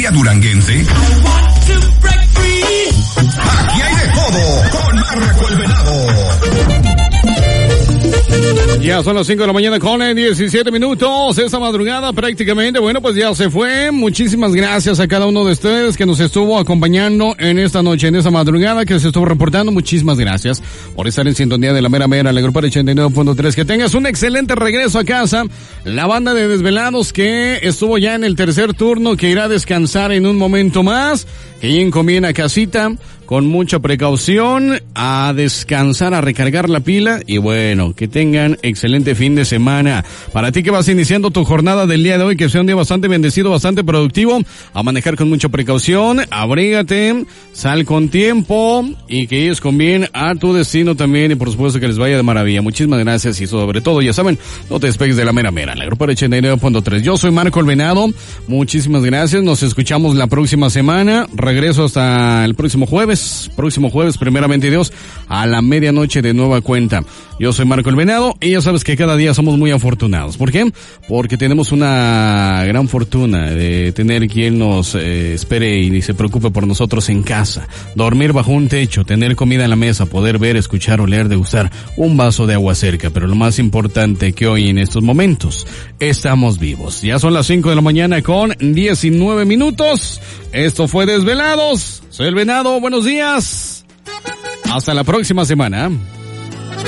Feria Duranguense. Aquí hay de todo con Marco el Venado. Ya son las 5 de la mañana con 17 minutos. Esta madrugada prácticamente, bueno, pues ya se fue. Muchísimas gracias a cada uno de ustedes que nos estuvo acompañando en esta noche, en esta madrugada que se estuvo reportando. Muchísimas gracias por estar en sintonía de la mera mera, la grupo 89.3. Que tengas un excelente regreso a casa. La banda de desvelados que estuvo ya en el tercer turno, que irá a descansar en un momento más, que ya encomienda a casita con mucha precaución, a descansar, a recargar la pila y bueno, que tengan excelente fin de semana. Para ti que vas iniciando tu jornada del día de hoy, que sea un día bastante bendecido, bastante productivo, a manejar con mucha precaución, abrígate, sal con tiempo y que ellos con bien a tu destino también y por supuesto que les vaya de maravilla. Muchísimas gracias y sobre todo, ya saben, no te despegues de la mera mera, la grupo 89.3. Yo soy Marco el Venado, muchísimas gracias, nos escuchamos la próxima semana, regreso hasta el próximo jueves, primeramente Dios, a la medianoche de nueva cuenta. Yo soy Marco el Venado y ya sabes que cada día somos muy afortunados. ¿Por qué? Porque tenemos una gran fortuna de tener quien nos espere y se preocupe por nosotros en casa. Dormir bajo un techo, tener comida en la mesa, poder ver, escuchar, oler, degustar un vaso de agua cerca. Pero lo más importante que hoy en estos momentos estamos vivos. Ya son las 5 de la mañana con 19 minutos. Esto fue Desvelados. Soy el Venado, buenos días. Hasta la próxima semana.